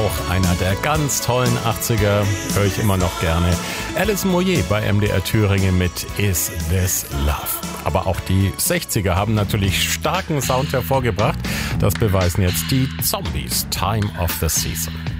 auch einer der ganz tollen 80er, höre ich immer noch gerne. Alison Moyet bei MDR Thüringen mit Is This Love. Aber auch die 60er haben natürlich starken Sound hervorgebracht. Das beweisen jetzt die Zombies, Time of the Season.